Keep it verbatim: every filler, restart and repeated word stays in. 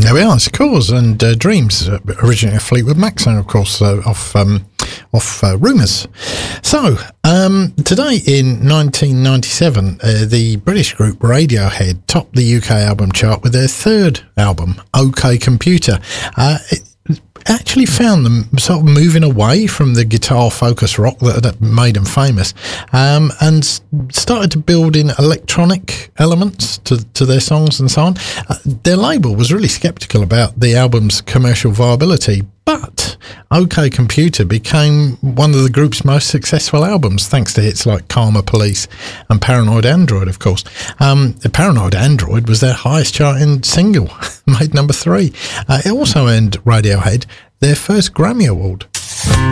There we are, it's Cause and uh, Dreams, uh, originally a Fleetwood Mac song, of course, uh, off um, off uh, Rumours. So, um, today in nineteen ninety-seven, uh, the British group Radiohead topped the U K album chart with their third album, OK Computer. Uh, it, actually found them sort of moving away from the guitar focused rock that, that made them famous, um, and started to build in electronic elements to, to their songs and so on. Uh, their label was really skeptical about the album's commercial viability, but OK Computer became one of the group's most successful albums, thanks to hits like Karma Police and Paranoid Android, of course. Um, Paranoid Android was their highest charting single, made number three. Uh, it also earned Radiohead their first Grammy Award.